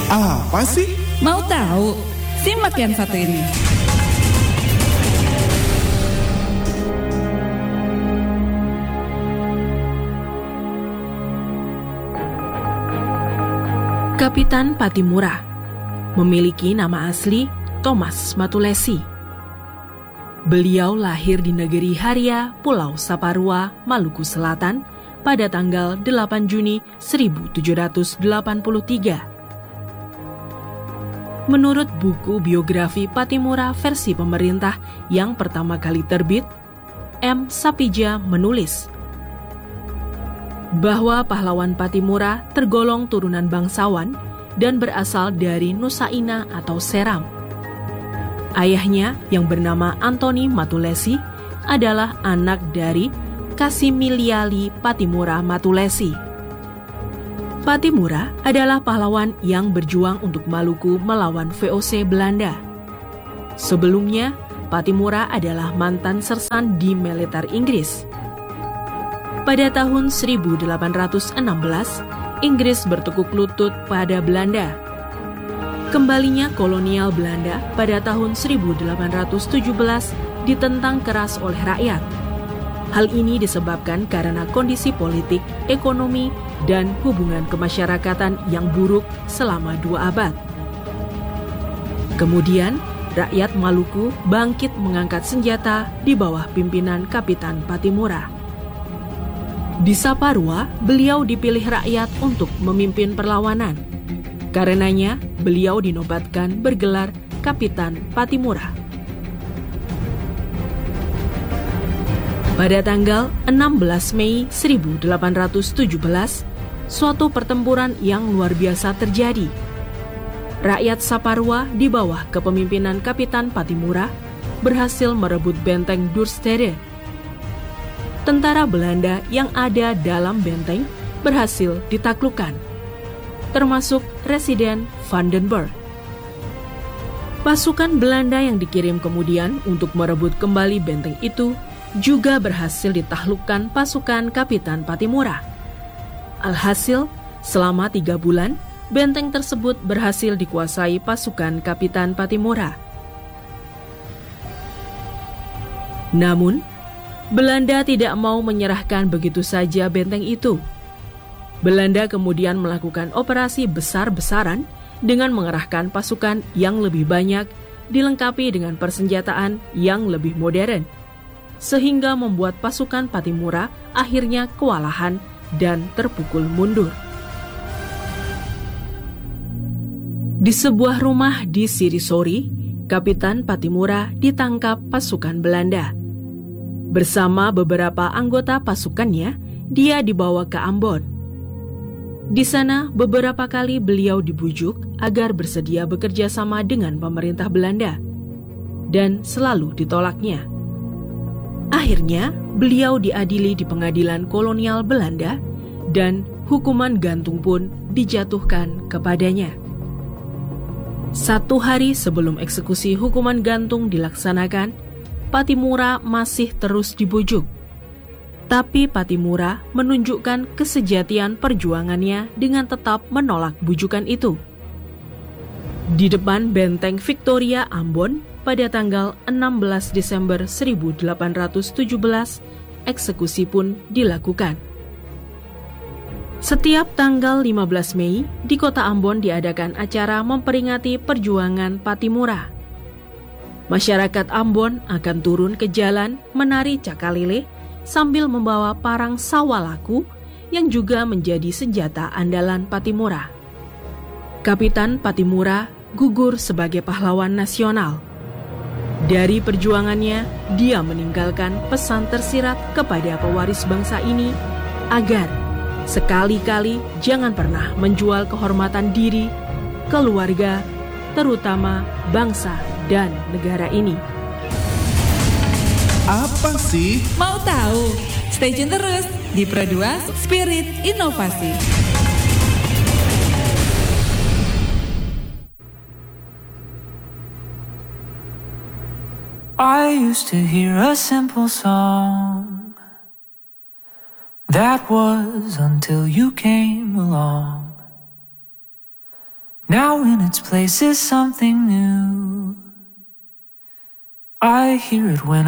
Apa sih? Mau tahu? Simak yang satu ini. Kapitan Patimura memiliki nama asli Thomas Matulesi. Beliau lahir di negeri Haria, Pulau Saparua, Maluku Selatan pada tanggal 8 Juni 1783. Menurut buku biografi Patimura versi pemerintah yang pertama kali terbit, M. Sapija menulis bahwa pahlawan Patimura tergolong turunan bangsawan dan berasal dari Nusaina atau Seram. Ayahnya yang bernama Antoni Matulesi adalah anak dari Kasimiliali Patimura Matulesi. Patimura adalah pahlawan yang berjuang untuk Maluku melawan VOC Belanda. Sebelumnya, Patimura adalah mantan sersan di militer Inggris. Pada tahun 1816, Inggris bertekuk lutut pada Belanda. Kembalinya kolonial Belanda pada tahun 1817 ditentang keras oleh rakyat. Hal ini disebabkan karena kondisi politik, ekonomi, dan hubungan kemasyarakatan yang buruk selama 2 abad. Kemudian, rakyat Maluku bangkit mengangkat senjata di bawah pimpinan Kapitan Patimura. Di Saparua, beliau dipilih rakyat untuk memimpin perlawanan. Karenanya, beliau dinobatkan bergelar Kapitan Patimura. Pada tanggal 16 Mei 1817, suatu pertempuran yang luar biasa terjadi. Rakyat Saparua di bawah kepemimpinan Kapitan Patimura berhasil merebut benteng Duurstede. Tentara Belanda yang ada dalam benteng berhasil ditaklukkan, termasuk Residen Vandenberg. Pasukan Belanda yang dikirim kemudian untuk merebut kembali benteng itu juga berhasil ditaklukkan pasukan Kapitan Patimura. Alhasil, selama 3 bulan, benteng tersebut berhasil dikuasai pasukan Kapitan Patimura. Namun, Belanda tidak mau menyerahkan begitu saja benteng itu. Belanda kemudian melakukan operasi besar-besaran dengan mengerahkan pasukan yang lebih banyak, dilengkapi dengan persenjataan yang lebih modern, sehingga membuat pasukan Patimura akhirnya kewalahan dan terpukul mundur. Di sebuah rumah di Sirisori, Kapitan Patimura ditangkap pasukan Belanda. Bersama beberapa anggota pasukannya, dia dibawa ke Ambon. Di sana, beberapa kali beliau dibujuk agar bersedia bekerja sama dengan pemerintah Belanda, dan selalu ditolaknya. Akhirnya, beliau diadili di pengadilan kolonial Belanda, dan hukuman gantung pun dijatuhkan kepadanya. 1 hari sebelum eksekusi hukuman gantung dilaksanakan, Patimura masih terus dibujuk. Tapi Patimura menunjukkan kesejatian perjuangannya dengan tetap menolak bujukan itu. Di depan benteng Victoria Ambon pada tanggal 16 Desember 1817, eksekusi pun dilakukan. Setiap tanggal 15 Mei, di kota Ambon diadakan acara memperingati perjuangan Patimura. Masyarakat Ambon akan turun ke jalan menari cakalele sambil membawa parang sawalaku yang juga menjadi senjata andalan Patimura. Kapitan Patimura gugur sebagai pahlawan nasional. Dari perjuangannya, dia meninggalkan pesan tersirat kepada pewaris bangsa ini agar sekali-kali jangan pernah menjual kehormatan diri, keluarga, terutama bangsa dan negara ini. Apa sih? Mau tahu? Stay tune terus di Pro2 Spirit Inovasi. I used to hear a simple song. That was until you came along. Now in its place is something new. I hear it when